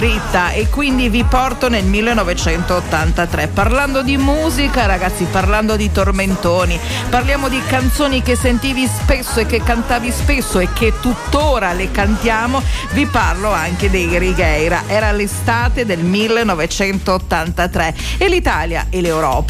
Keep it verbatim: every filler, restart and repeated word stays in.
e quindi vi porto nel millenovecentottantatré. Parlando di musica, ragazzi, parlando di tormentoni, parliamo di canzoni che sentivi spesso e che cantavi spesso e che tuttora le cantiamo, vi parlo anche dei Righeira. Era l'estate del millenovecentottantatré e l'Italia e l'Europa